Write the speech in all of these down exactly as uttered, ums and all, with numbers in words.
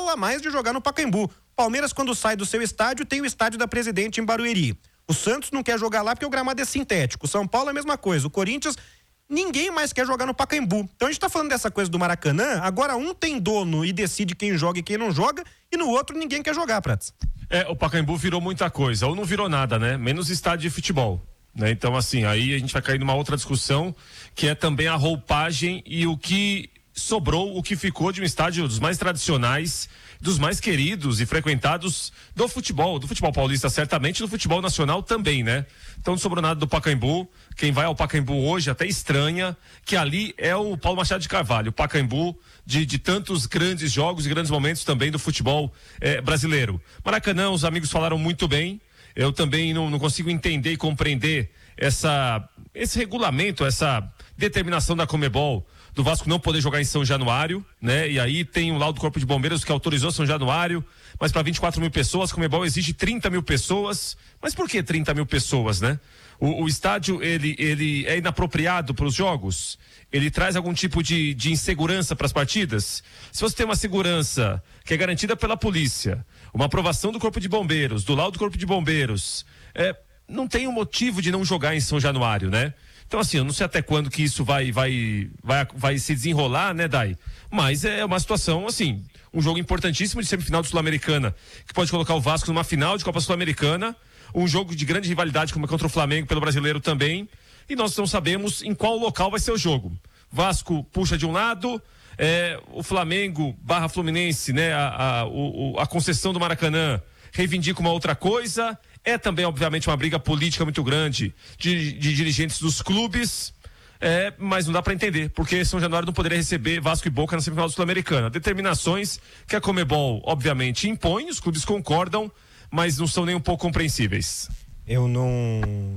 fala mais de jogar no Pacaembu. Palmeiras, quando sai do seu estádio, tem o estádio da Presidente em Barueri. O Santos não quer jogar lá porque o gramado é sintético. O São Paulo é a mesma coisa. O Corinthians, ninguém mais quer jogar no Pacaembu. Então a gente tá falando dessa coisa do Maracanã, agora um tem dono e decide quem joga e quem não joga, e no outro ninguém quer jogar, Prats. É, o Pacaembu virou muita coisa, ou não virou nada, né? Menos estádio de futebol, né? Então, assim, aí a gente vai cair numa outra discussão, que é também a roupagem e o que sobrou, o que ficou de um estádio dos mais tradicionais, dos mais queridos e frequentados do futebol, do futebol paulista certamente, do futebol nacional também, né? Então não sobrou nada do Pacaembu. Quem vai ao Pacaembu hoje até estranha que ali é o Paulo Machado de Carvalho, o Pacaembu de, de tantos grandes jogos e grandes momentos também do futebol eh, brasileiro. Maracanã, os amigos falaram muito bem. Eu também não, não consigo entender e compreender essa, esse regulamento, essa determinação da Conmebol do Vasco não poder jogar em São Januário, né? E aí tem um laudo do Corpo de Bombeiros que autorizou São Januário, mas para vinte e quatro mil pessoas, a Conmebol exige trinta mil pessoas. Mas por que trinta mil pessoas, né? O, o estádio, ele, ele é inapropriado para os jogos? Ele traz algum tipo de, de insegurança para as partidas? Se você tem uma segurança que é garantida pela polícia, uma aprovação do Corpo de Bombeiros, do laudo do Corpo de Bombeiros, é, não tem um motivo de não jogar em São Januário, né? Então, assim, eu não sei até quando que isso vai, vai, vai, vai se desenrolar, né, Dai? Mas é uma situação, assim, um jogo importantíssimo de semifinal de Sul-Americana, que pode colocar o Vasco numa final de Copa Sul-Americana, um jogo de grande rivalidade como é contra o Flamengo pelo Brasileiro também, e nós não sabemos em qual local vai ser o jogo. Vasco puxa de um lado, é, o Flamengo barra Fluminense, né, a, a, o, a concessão do Maracanã reivindica uma outra coisa. É também, obviamente, uma briga política muito grande de, de dirigentes dos clubes, é, mas não dá para entender, porque São Januário não poderia receber Vasco e Boca na semifinal Sul-Americana. Determinações que a Conmebol, obviamente, impõe, os clubes concordam, mas não são nem um pouco compreensíveis. Eu não...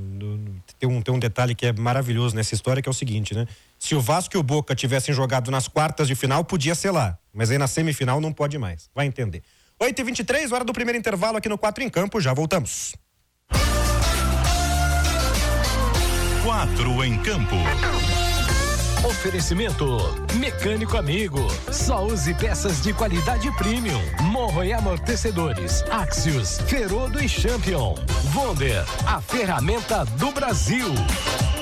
Tem um, tem um detalhe que é maravilhoso nessa história, que é o seguinte, né? Se o Vasco e o Boca tivessem jogado nas quartas de final, podia ser lá, mas aí na semifinal não pode mais. Vai entender. oito e vinte e três, hora do primeiro intervalo aqui no Quatro em Campo, já voltamos. Quatro em Campo. Oferecimento Mecânico Amigo. Só use peças de qualidade premium. Morro e amortecedores. Axios, Ferodo e Champion. Wonder, a ferramenta do Brasil.